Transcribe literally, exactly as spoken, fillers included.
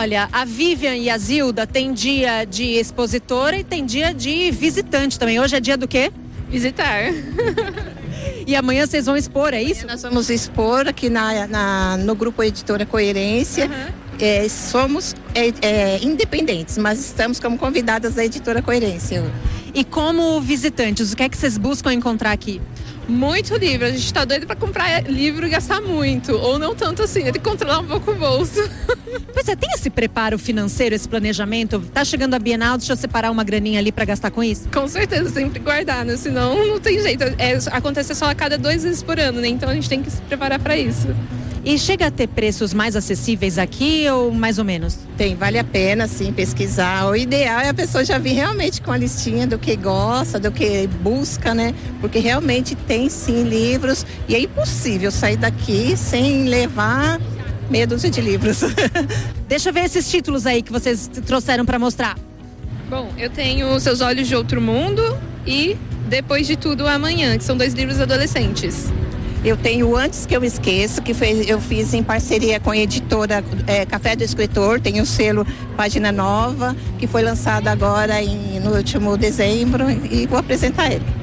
Olha, a Vivian e a Zilda tem dia de expositora e tem dia de visitante também. Hoje é dia do quê? Visitar. E amanhã vocês vão expor, é isso? Nós vamos expor aqui na, na, no Grupo Editora Coerência. Uhum. É, somos é, é, independentes, mas estamos como convidadas da Editora Coerência. E como visitantes, o que é que vocês buscam encontrar aqui? Muito livro, a gente tá doido pra comprar livro e gastar muito, ou não tanto assim, né? Tem que controlar um pouco o bolso. Pois é, tem esse preparo financeiro, esse planejamento? Tá chegando a Bienal, deixa eu separar uma graninha ali pra gastar com isso? Com certeza, sempre guardar, né? Senão não tem jeito, é, acontece só a cada dois vezes por ano, né? Então a gente tem que se preparar pra isso. E chega a ter preços mais acessíveis aqui ou mais ou menos? Tem, vale a pena sim pesquisar. O ideal é a pessoa já vir realmente com a listinha do que gosta, do que busca, né? Porque realmente tem sim livros e é impossível sair daqui sem levar meia dúzia de livros. Deixa eu ver esses títulos aí que vocês trouxeram para mostrar. Bom, eu tenho Seus Olhos de Outro Mundo e Depois de Tudo Amanhã, que são dois livros adolescentes. Eu tenho Antes que eu esqueça, que foi, eu fiz em parceria com a editora é, Café do Escritor, tem o selo Página Nova, que foi lançado agora em, no último dezembro, e vou apresentar ele.